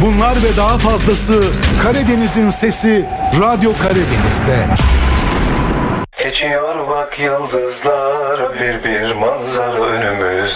Bunlar ve daha fazlası Karadeniz'in sesi Radyo Karadeniz'de. Geçiyor bak yıldızlar bir bir manzara önümüz.